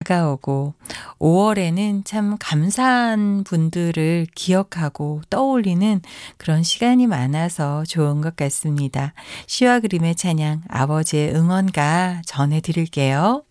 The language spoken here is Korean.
다가오고 5월에는 참 감사한 분들을 기억하고 떠올리는 그런 시간이 많아서 좋은 것 같습니다. 시와 그림의 찬양 아버지의 응원가 전해드릴게요.